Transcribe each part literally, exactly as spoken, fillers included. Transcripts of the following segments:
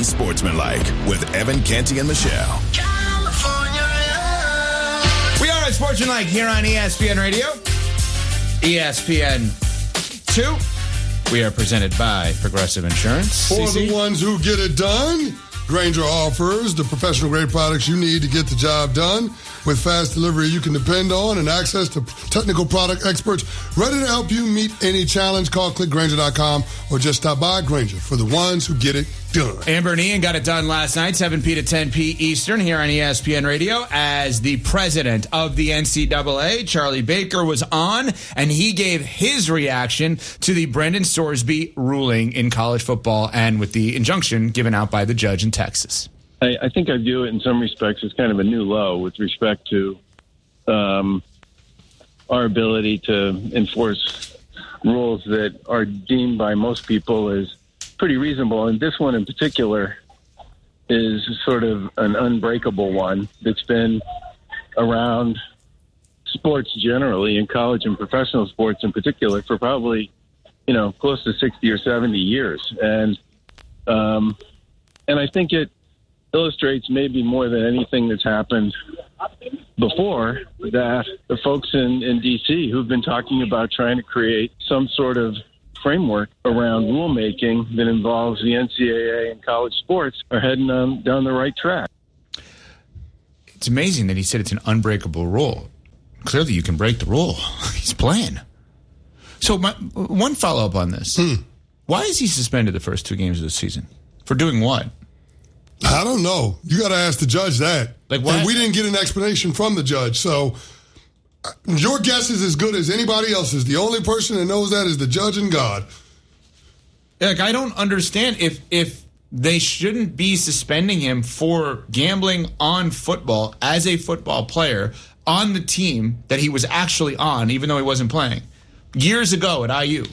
Unsportsmanlike with Evan Canty and Michelle. California. We are Unsportsmanlike here on E S P N Radio, E S P N two. We are presented by Progressive Insurance. For C C? the ones who get it done, Grainger offers the professional-grade products you need to get the job done with fast delivery you can depend on and access to technical product experts ready to help you meet any challenge. Call click grainger dot com or just stop by. Grainger, for the ones who get it done. Amber and Ian got it done last night, seven p to ten p Eastern, here on E S P N Radio, as the president of the N C double A, Charlie Baker, was on, and he gave his reaction to the Brendan Sorsby ruling in college football and with the injunction given out by the judge in Texas. I, I think I view it in some respects as kind of a new low with respect to um, our ability to enforce rules that are deemed by most people as pretty reasonable. And this one in particular is sort of an unbreakable one that's been around sports generally, in college and professional sports in particular, for probably, you know, close to sixty or seventy years. And, um, and I think it illustrates maybe more than anything that's happened before that the folks in, in D C who've been talking about trying to create some sort of framework around rulemaking that involves the N C double A and college sports are heading um, down the right track. It's amazing that he said it's an unbreakable rule. Clearly you can break the rule. He's playing. So my, one follow-up on this. Hmm. Why is he suspended the first two games of the season? For doing what? I don't know. You got to ask the judge that. Like what? And we didn't get an explanation from the judge. So uh, your guess is as good as anybody else's. The only person that knows that is the judge and God. Like, I don't understand if if they shouldn't be suspending him for gambling on football as a football player on the team that he was actually on, even though he wasn't playing, years ago at I U.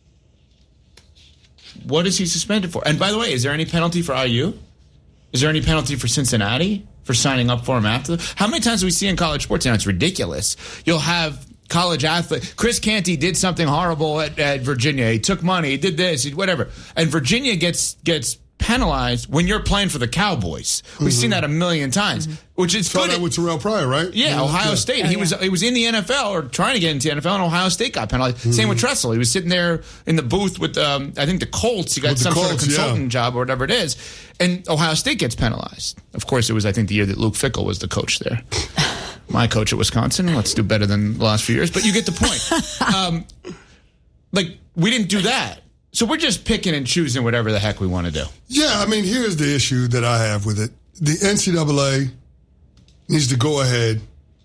What is he suspended for? And by the way, is there any penalty for I U? Is there any penalty for Cincinnati for signing up for him after? How many times do we see in college sports now? It's ridiculous. You'll have college athlete. Chris Canty did something horrible at, at Virginia. He took money. He did this. He, whatever. And Virginia gets gets penalized when you're playing for the Cowboys. We've mm-hmm. seen that a million times, mm-hmm. which is Saw good. that with Terrell Pryor, right? Yeah, yeah. Ohio yeah. State. Oh, he yeah. was he was in the N F L or trying to get into the N F L, and Ohio State got penalized. Mm-hmm. Same with Tressel. He was sitting there in the booth with, um, I think, the Colts. He got With some Colts, sort of consultant yeah. job or whatever it is. And Ohio State gets penalized. Of course, it was, I think, the year that Luke Fickell was the coach there. My coach at Wisconsin. Let's do better than the last few years. But you get the point. um, like, we didn't do that. So we're just picking and choosing whatever the heck we want to do. Yeah, I mean, here's the issue that I have with it. The N C double A needs to go ahead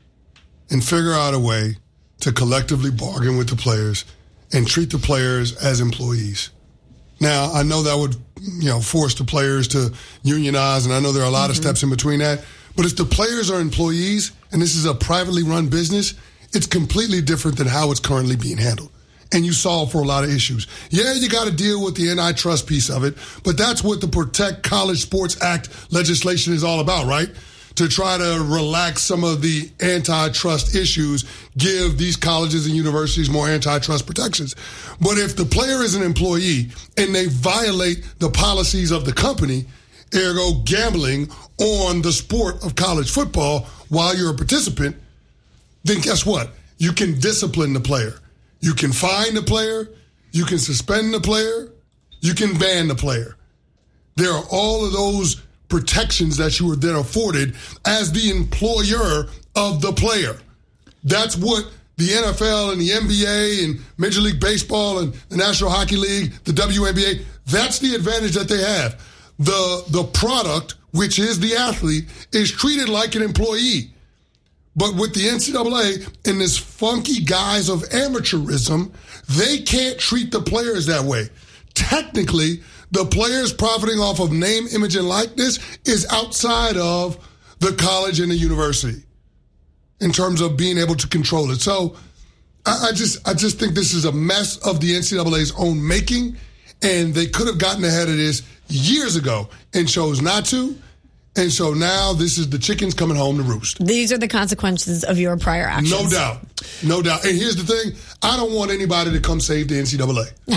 and figure out a way to collectively bargain with the players and treat the players as employees. Now, I know that would, you know, force the players to unionize, and I know there are a lot mm-hmm. of steps in between that. But if the players are employees and this is a privately run business, it's completely different than how it's currently being handled. And you solve for a lot of issues. Yeah, you got to deal with the antitrust piece of it, but that's what the Protect College Sports Act legislation is all about, right? To try to relax some of the antitrust issues, give these colleges and universities more antitrust protections. But if the player is an employee and they violate the policies of the company, ergo gambling on the sport of college football while you're a participant, then guess what? You can discipline the player. You can fine the player, you can suspend the player, you can ban the player. There are all of those protections that you were then afforded as the employer of the player. That's what the N F L and the N B A and Major League Baseball and the National Hockey League, the W N B A, that's the advantage that they have. The, the product, which is the athlete, is treated like an employee. But with the N C double A in this funky guise of amateurism, they can't treat the players that way. Technically, the players profiting off of name, image, and likeness is outside of the college and the university in terms of being able to control it. So I, I just I just think this is a mess of the N C double A's own making, and they could have gotten ahead of this years ago and chose not to. And so now this is the chickens coming home to roost. These are the consequences of your prior actions. No doubt. No doubt. And here's the thing. I don't want anybody to come save the N C double A. No.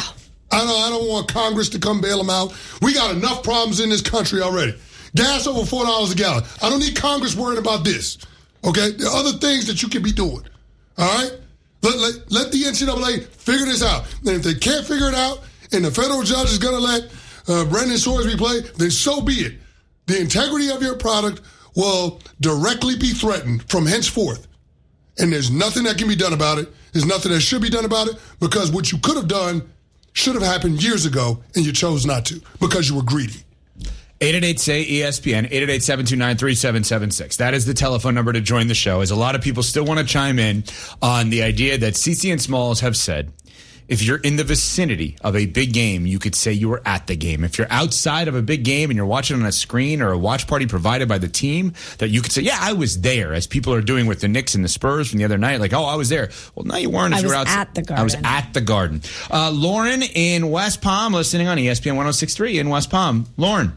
I don't, I don't want Congress to come bail them out. We got enough problems in this country already. Gas over four dollars a gallon. I don't need Congress worrying about this. Okay? There are other things that you can be doing. All right? Let, let, let the N C double A figure this out. And if they can't figure it out and the federal judge is going to let uh, Brendan Sorsby play, then so be it. The integrity of your product will directly be threatened from henceforth. And there's nothing that can be done about it. There's nothing that should be done about it because what you could have done should have happened years ago and you chose not to because you were greedy. eight eight eight, S A Y, E S P N, eight eight eight, seven two nine, three seven seven six. That is the telephone number to join the show, as a lot of people still want to chime in on the idea that C C and Smalls have said, if you're in the vicinity of a big game, you could say you were at the game. If you're outside of a big game and you're watching on a screen or a watch party provided by the team, that you could say, yeah, I was there, as people are doing with the Knicks and the Spurs from the other night. Like, oh, I was there. Well, no, you weren't. If I you were was outside. at the Garden. I was at the Garden. Uh, Lauren in West Palm, listening on E S P N one oh six point three in West Palm. Lauren.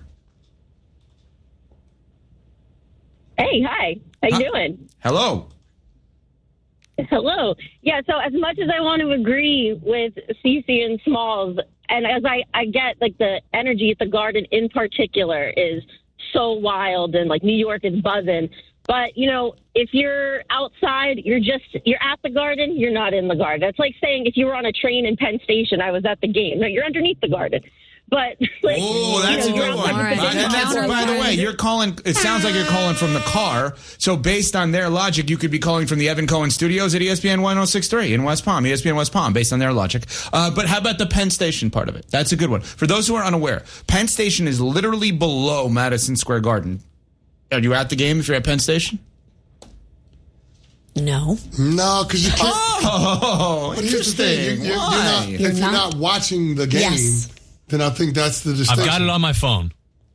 Hey, hi. How you Huh? doing? Hello. Hello. Yeah, so as much as I want to agree with Cece and Smalls, and as I, I get, like, the energy at the Garden in particular is so wild, and, like, New York is buzzing. But, you know, if you're outside, you're just, you're at the Garden, you're not in the Garden. It's like saying if you were on a train in Penn Station, I was at the game. No, you're underneath the Garden. But, like, Oh, that's you know, a good you're one. outside Right. with the And big that's, ball. by the way, you're calling, it sounds like you're calling from the car. So based on their logic, you could be calling from the Evan Cohen studios at E S P N one oh six point three in West Palm, E S P N West Palm, based on their logic. Uh, but how about the Penn Station part of it? That's a good one. For those who are unaware, Penn Station is literally below Madison Square Garden. Are you at the game if you're at Penn Station? No. No, because you can't. Oh, But here's the thing. interesting. You, you're, you're Why? not, You're if you're not- not watching the game, Yes. then I think that's the distinction. I've got it on my phone.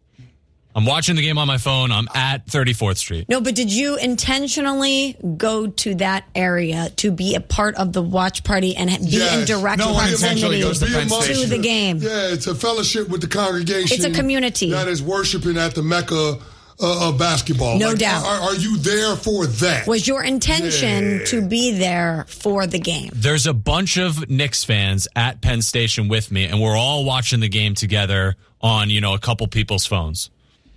I'm watching the game on my phone. I'm at thirty-fourth Street. No, but did you intentionally go to that area to be a part of the watch party and be Yes. in direct No one intentionally proximity goes to Be Penn amongst to Station. the game? Yeah, it's a fellowship with the congregation. It's a community. that is worshiping at the Mecca uh, of basketball. No Like, doubt. Are, are you there for that? Was your intention Yeah. to be there for the game? There's a bunch of Knicks fans at Penn Station with me, and we're all watching the game together on, you know, a couple people's phones.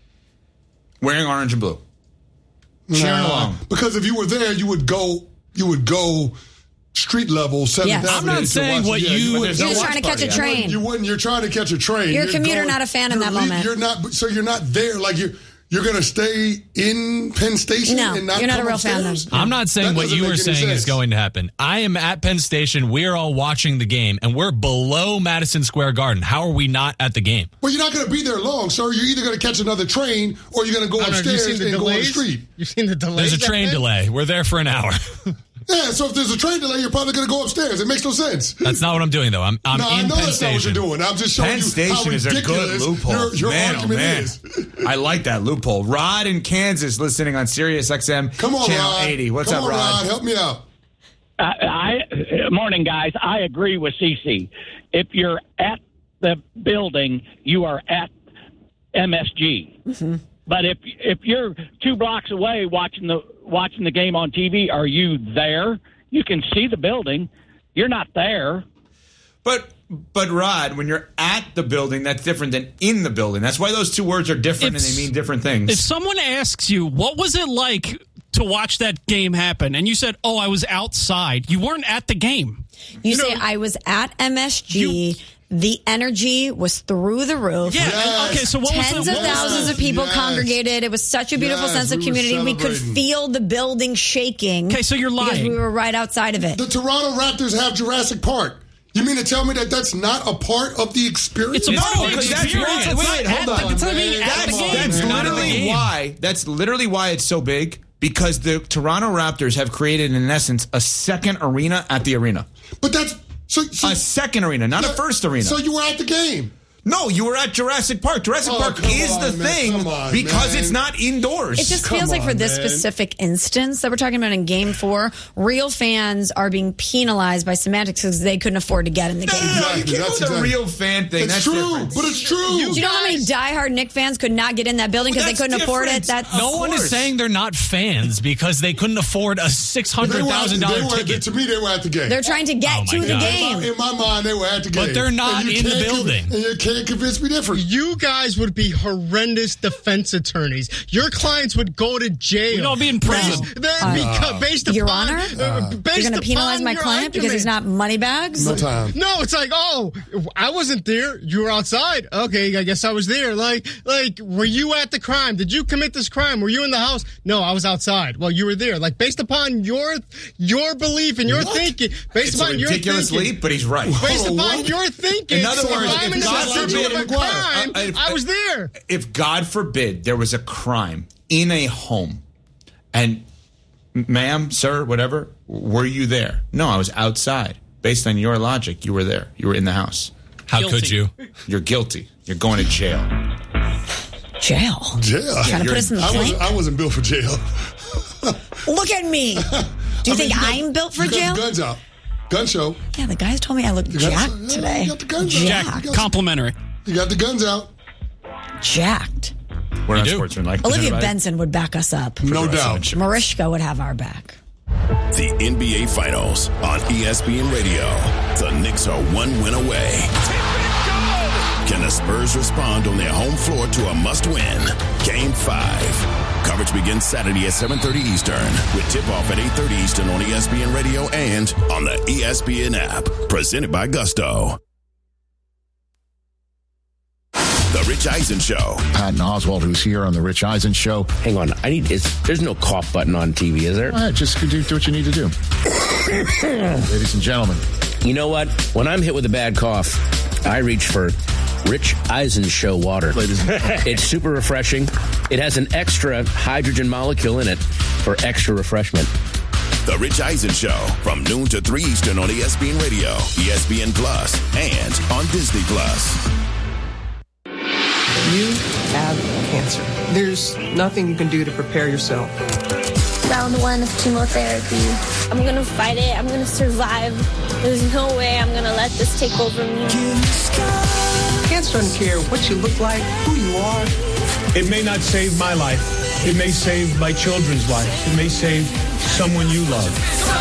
Wearing orange and blue. Cheering Nah, along. Because if you were there, you would go. You would go street level. seventh Yes. I'm Avenue not to saying watch what the game. you- But there's You're no just watch trying to catch a party. train. You wouldn't. You're trying to catch a train. You're a commuter, not a fan in you're that le- moment. You're not. So you're not there. Like you. You're going to stay in Penn Station. No, and not you're not a come real fan upstairs? then. I'm not saying That what doesn't you were make any saying is sense. going to happen. I am at Penn Station. We're all watching the game, and we're below Madison Square Garden. How are we not at the game? Well, you're not going to be there long, sir. You're either going to catch another train or you're going to go I don't know, have you upstairs seen the and go on the delays? street. You've seen the delays. There's a at train Penn? delay. We're there for an hour. Yeah, so if there's a train delay, you're probably going to go upstairs. It makes no sense. That's not what I'm doing, though. I'm, I'm no, I in know Penn that's not what Station. you're doing. I'm just showing Penn you how Station is a good ridiculous loophole. your, your man, oh, argument man. is. I like that loophole. Rod in Kansas listening on Sirius X M Come on, Channel Rod. eighty. What's Come up, on, Rod? Help me out. I, I morning, guys. I agree with Cece. If you're at the building, you are at M S G. Mm-hmm. But if if you're two blocks away watching the watching the game on T V, are you there? You can see the building. You're not there. But but Rod, when you're at the building, that's different than in the building. That's why those two words are different It's- and they mean different things. If someone asks you, what was it like to watch that game happen? And you said, oh, I was outside. You weren't at the game. You, You say, know- I was at M S G. You- the energy was through the roof. Yeah. Yes. Okay, so what Tens was of it? what was thousands it? of people Yes. congregated. It was such a beautiful Yes, sense of we were community. We could celebrating. feel the building shaking. Okay, so you're Because lying. we were right outside of it. The Toronto Raptors have Jurassic Park. You mean to tell me that that's not a part of the experience? It's a no, part of the because that's experience. wait, It's wait, not hold at the- on. it's not being man. at the That's, game. that's You're not at the literally game. why. That's literally why it's so big. Because the Toronto Raptors have created, in essence, a second arena at the arena. But that's so. so A second arena, not a first arena. So you were at the game. No, you were at Jurassic Park. Jurassic Oh, Park come is on, the man. thing Come on, because man. it's not indoors. It just Come feels like for on, this man. specific instance that we're talking about in Game Four, real fans are being penalized by semantics because they couldn't afford to get in the no, game. no, no, you Exactly. can't That's go with a exactly- real fan thing. It's That's true, different. but it's true. Do you know how many diehard Knicks fans could not get in that building because they Well, couldn't that's afford it? different. That's No one is course. saying they're not fans because they couldn't afford a six They hundred were at- thousand they dollars were at the- ticket. To me, they were at the game. they're trying to get Oh, to my the God. game. In my mind, they were at the game. But they're not And you in the can't con- building. and you can't convince me different. You guys would be horrendous defense attorneys. Your clients would go to jail. We'd all be in prison. Based, they're beca- based Your upon, Honor? uh, based You're going to penalize upon my your client because he's argument. not money bags? No time. No, it's like, oh, I wasn't there. You were outside. Okay, I guess I was there. Like, like, were you at the crime? Did you commit this crime? Were you in the house? No, I was outside. Well, you were there. Like, based upon your your belief and your What? thinking, based It's a upon your ridiculous thinking, leap, but he's right. based Hold on, upon what? your thinking. In other if words, I'm if in the God vicinity forbid- of a crime, Uh, if- I was there. If God forbid there was a crime in a home, and ma'am, sir, whatever, were you there? No, I was outside. Based on your logic, you were there. You were in the house. How Guilty. could you? You're guilty. You're going to jail. Jail. Jail. Trying to put us in the I wasn't, plane? I wasn't built for jail. Look at me. Do you I mean, think got- I'm built for you got jail? the guns out. Gun show. Yeah, the guys told me I look got- jacked yeah, today. you got the guns out. Jacked. You got- Complimentary. You got the guns out. Jacked. We're You not do. sportsmen like Olivia right? Benson would back us up. No doubt. Mariska would have our back. The N B A Finals on E S P N Radio. The Knicks are one win away. Can the Spurs respond on their home floor to a must-win? Game five. Coverage begins Saturday at seven thirty Eastern with tip-off at eight thirty Eastern on E S P N Radio and on the E S P N app. Presented by Gusto. The Rich Eisen Show. Patton Oswalt, who's here on the Rich Eisen Show. Hang on, I need. Is there's no cough button on T V, is there? All right, just do, do what you need to do. Ladies and gentlemen. You know what? When I'm hit with a bad cough, I reach for Rich Eisen Show water. Ladies and It's super refreshing. It has an extra hydrogen molecule in it for extra refreshment. The Rich Eisen Show from noon to three Eastern on E S P N Radio, E S P N Plus, and on Disney Plus. You have cancer. There's nothing you can do to prepare yourself. Round one of chemotherapy. I'm gonna fight it. I'm gonna survive. There's no way I'm gonna let this take over me. Cancer doesn't care what you look like, who you are. It may not save my life. It may save my children's life. It may save someone you love.